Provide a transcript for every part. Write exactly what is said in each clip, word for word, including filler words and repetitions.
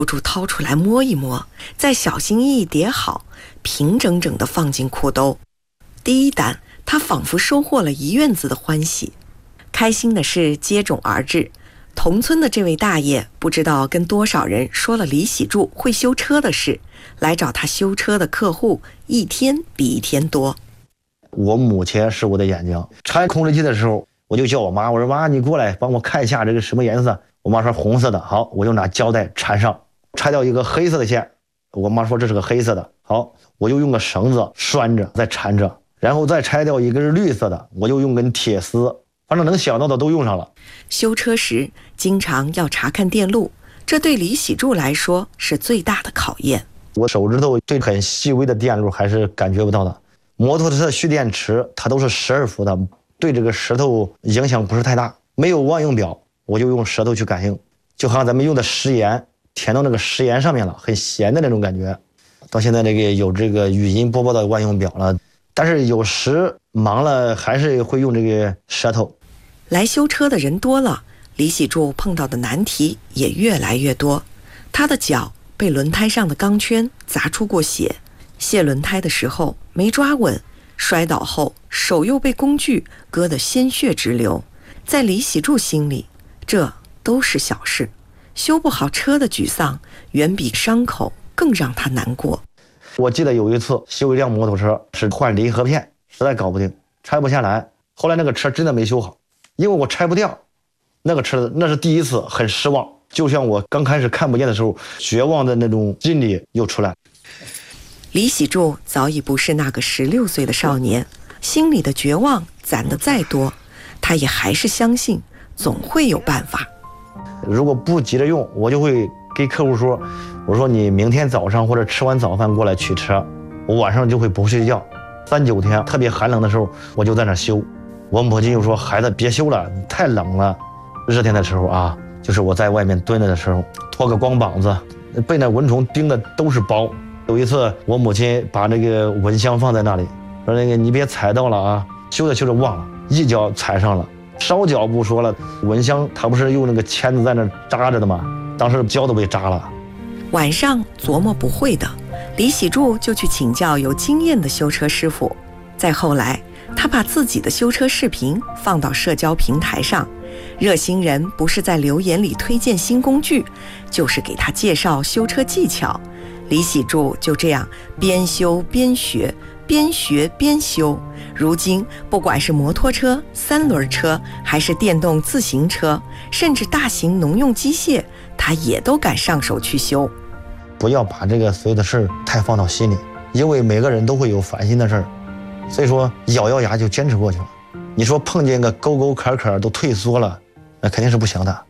不住掏出来摸一摸，再小心翼翼叠好，平整整地放进裤兜。第一单，他仿佛收获了一院子的欢喜。开心的事接踵而至，同村的这位大爷不知道跟多少人说了李喜柱会修车的事，来找他修车的客户一天比一天多。 我母亲是我的眼睛，拆控制器的时候，我就叫我妈，我说妈，你过来帮我看一下这个什么颜色。我妈说红色的，好，我就拿胶带缠上，拆掉一个黑色的线。我妈说这是个黑色的，好，我就用个绳子拴着再缠着，然后再拆掉一个是绿色的，我就用根铁丝，反正能想到的都用上了。 修车时经常要查看电路，这对李喜柱来说是最大的考验。 我手指头对很细微的电路还是感觉不到的。摩托车蓄电池它都是十二伏的，对这个舌头影响不是太大。没有万用表，我就用舌头去感应，就好像咱们用的食盐填到那个食盐上面了，很咸的那种感觉。到现在这个有这个语音播报的万用表了，但是有时忙了还是会用这个舌头。 来修车的人多了，李喜柱碰到的难题也越来越多。他的脚被轮胎上的钢圈砸出过血，卸轮胎的时候没抓稳，摔倒后手又被工具割得鲜血直流。在李喜柱心里，这都是小事，修不好车的沮丧远比伤口更让他难过。 我记得有一次修一辆摩托车，是换离合片，实在搞不定，拆不下来。后来那个车真的没修好，因为我拆不掉那个车，那是第一次，很失望。就像我刚开始看不见的时候，绝望的那种心理又出来。 李喜柱早已不是那个十六岁的少年，心里的绝望攒得再多，他也还是相信总会有办法。 如果不急着用，我就会给客户说，我说你明天早上或者吃完早饭过来取车，我晚上就会不睡觉。三九天特别寒冷的时候，我就在那修。我母亲就说，孩子别修了，太冷了。热天的时候啊，就是我在外面蹲着的时候，脱个光膀子，被那蚊虫叮的都是包。有一次我母亲把那个蚊香放在那里，说那个你别踩到了啊，修着修着忘了，一脚踩上了，烧脚不说了，蚊香它不是用那个签子在那扎着的吗？当时脚都被扎了。 晚上琢磨不会的，李喜柱就去请教有经验的修车师傅。再后来，他把自己的修车视频放到社交平台上，热心人不是在留言里推荐新工具，就是给他介绍修车技巧。李喜柱就这样边修边学，边学边修。如今不管是摩托车、三轮车，还是电动自行车，甚至大型农用机械，他也都敢上手去修。 不要把这个所有的事儿太放到心里，因为每个人都会有烦心的事儿，所以说咬咬牙就坚持过去了。你说碰见个沟沟坎坎都退缩了，那肯定是不行的。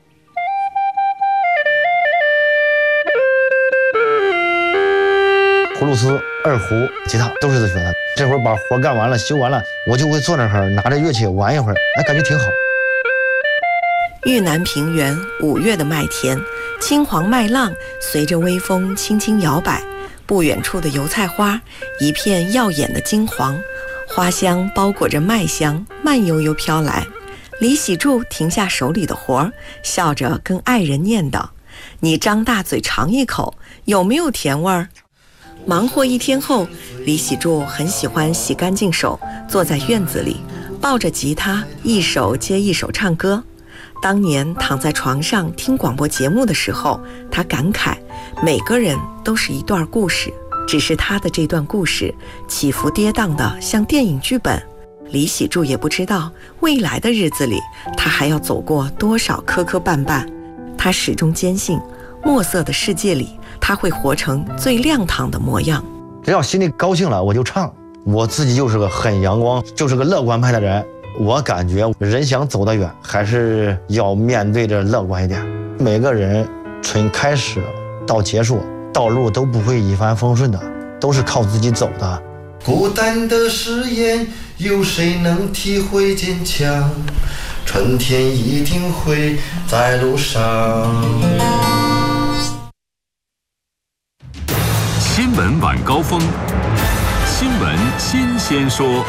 葫芦丝、二胡、吉他都是自学的。这会儿把活干完了、修完了，我就会坐那儿拿着乐器玩一会儿，哎，感觉挺好。 豫南平原五月的麦田，青黄麦浪随着微风轻轻摇摆，不远处的油菜花一片耀眼的金黄，花香包裹着麦香，慢悠悠飘来。李喜柱停下手里的活，笑着跟爱人念叨：“你张大嘴尝一口，有没有甜味儿？”忙活一天后，李喜柱很喜欢洗干净手，坐在院子里，抱着吉他，一首接一首唱歌。当年躺在床上听广播节目的时候，他感慨，每个人都是一段故事，只是他的这段故事起伏跌宕的像电影剧本。李喜柱也不知道未来的日子里他还要走过多少磕磕绊绊，他始终坚信墨色的世界里他会活成最亮堂的模样。 只要心里高兴了我就唱，我自己就是个很阳光，就是个乐观派的人。我感觉人想走得远，还是要面对着乐观一点。每个人从开始到结束，道路都不会一帆风顺的，都是靠自己走的。 孤单的誓言，有谁能体会坚强？春天一定会在路上。 新闻晚高峰，新闻新鲜说。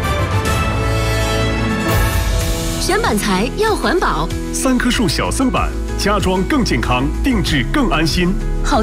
选板材要环保， 三棵树小森板，家装更健康，定制更安心。 好